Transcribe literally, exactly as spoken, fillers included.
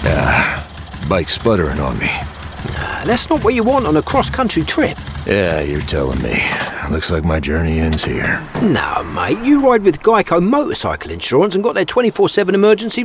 Ah, bike's sputtering on me. Nah, that's not what you want on a cross-country trip. Yeah, you're telling me. Looks like my journey ends here. No, mate, you ride with Geico motorcycle insurance and got their twenty-four seven emergency